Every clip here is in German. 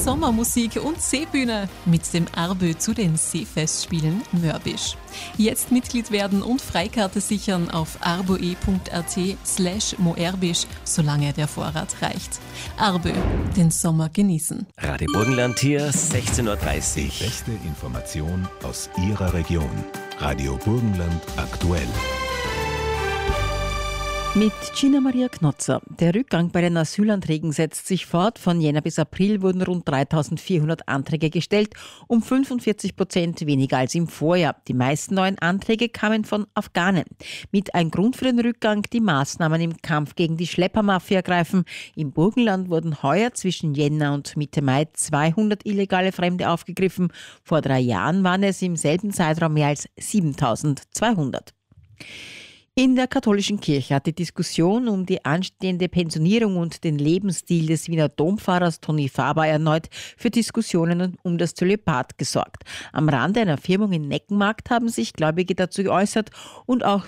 Sommermusik und Seebühne mit dem Arbö zu den Seefestspielen Mörbisch. Jetzt Mitglied werden und Freikarte sichern auf arboe.at/moerbisch, solange der Vorrat reicht. Arbö, den Sommer genießen. Radio Burgenland hier, 16:30 Uhr. Beste Information aus Ihrer Region. Radio Burgenland aktuell. Mit Gina Maria Knotzer. Der Rückgang bei den Asylanträgen setzt sich fort. Von Jänner bis April wurden rund 3.400 Anträge gestellt, um 45% weniger als im Vorjahr. Die meisten neuen Anträge kamen von Afghanen. Mit ein Grund für den Rückgang, die Maßnahmen im Kampf gegen die Schleppermafia greifen. Im Burgenland wurden heuer zwischen Jänner und Mitte Mai 200 illegale Fremde aufgegriffen. Vor 3 Jahren waren es im selben Zeitraum mehr als 7.200. In der katholischen Kirche hat die Diskussion um die anstehende Pensionierung und den Lebensstil des Wiener Dompfarrers Toni Faber erneut für Diskussionen um das Zölibat gesorgt. Am Rande einer Firmung in Neckenmarkt haben sich Gläubige dazu geäußert und auch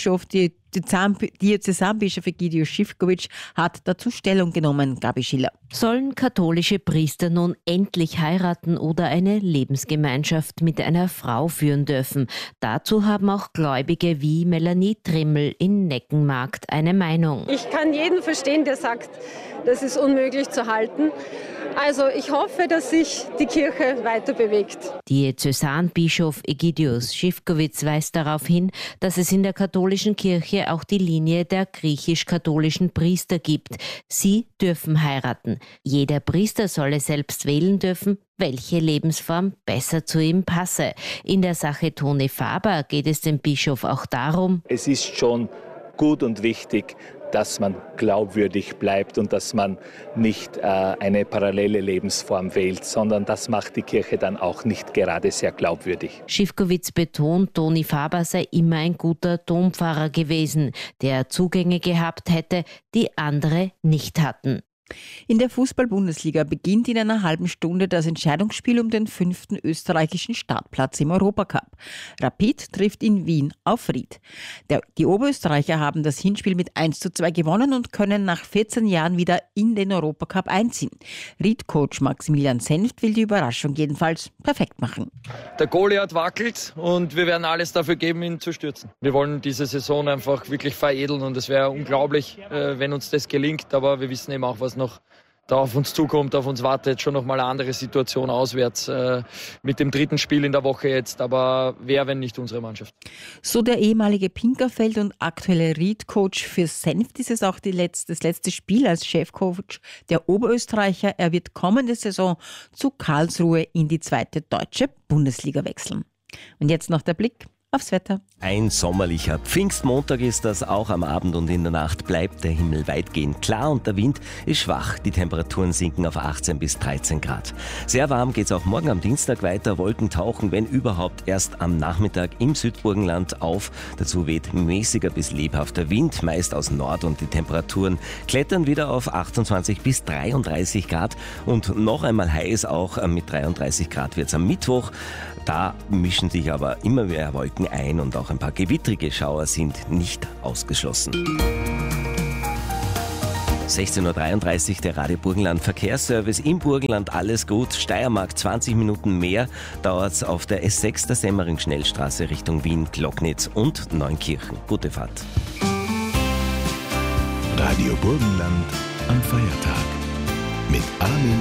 Diözesanbischof Egidius Schifkowitsch hat dazu Stellung genommen. Gabi Schiller. Sollen katholische Priester nun endlich heiraten oder eine Lebensgemeinschaft mit einer Frau führen dürfen? Dazu haben auch Gläubige wie Melanie Trimmel in Neckenmarkt eine Meinung. Ich kann jeden verstehen, der sagt, das ist unmöglich zu halten. Also ich hoffe, dass sich die Kirche weiter bewegt. Diözesanbischof Egidius Schifkowitsch weist darauf hin, dass es in der katholischen Kirche auch die Linie der griechisch-katholischen Priester gibt. Sie dürfen heiraten. Jeder Priester solle selbst wählen dürfen, welche Lebensform besser zu ihm passe. In der Sache Toni Faber geht es dem Bischof auch darum: Es ist schon gut und wichtig, dass man glaubwürdig bleibt und dass man nicht eine parallele Lebensform wählt, sondern das macht die Kirche dann auch nicht gerade sehr glaubwürdig. Schifkowitsch betont, Toni Faber sei immer ein guter Dompfarrer gewesen, der Zugänge gehabt hätte, die andere nicht hatten. In der Fußball-Bundesliga beginnt in einer halben Stunde das Entscheidungsspiel um den 5. österreichischen Startplatz im Europacup. Rapid trifft in Wien auf Ried. Die Oberösterreicher haben das Hinspiel mit 1:2 gewonnen und können nach 14 Jahren wieder in den Europacup einziehen. Ried-Coach Maximilian Senft will die Überraschung jedenfalls perfekt machen. Der Goliath wackelt und wir werden alles dafür geben, ihn zu stürzen. Wir wollen diese Saison einfach wirklich veredeln und es wäre unglaublich, wenn uns das gelingt, aber wir wissen eben auch, was noch da auf uns zukommt, auf uns wartet schon nochmal eine andere Situation auswärts mit dem 3. Spiel in der Woche jetzt, aber wer, wenn nicht unsere Mannschaft. So der ehemalige Pinkerfeld und aktuelle Ried-Coach. Für Senft ist es auch das letzte Spiel als Chefcoach der Oberösterreicher. Er wird kommende Saison zu Karlsruhe in die 2. deutsche Bundesliga wechseln. Und jetzt noch der Blick aufs Wetter. Ein sommerlicher Pfingstmontag ist das. Auch am Abend und in der Nacht bleibt der Himmel weitgehend klar und der Wind ist schwach. Die Temperaturen sinken auf 18 bis 13 Grad. Sehr warm geht es auch morgen am Dienstag weiter. Wolken tauchen, wenn überhaupt, erst am Nachmittag im Südburgenland auf. Dazu weht mäßiger bis lebhafter Wind, meist aus Nord, und die Temperaturen klettern wieder auf 28 bis 33 Grad. Und noch einmal heiß auch mit 33 Grad wird es am Mittwoch. Da mischen sich aber immer mehr Wolken ein und auch ein paar gewittrige Schauer sind nicht ausgeschlossen. 16:33 Uhr, der Radio Burgenland Verkehrsservice im Burgenland. Alles gut. Steiermark 20 Minuten mehr dauert es auf der S6 der Semmering-Schnellstraße Richtung Wien, Glocknitz und Neunkirchen. Gute Fahrt. Radio Burgenland am Feiertag mit Armin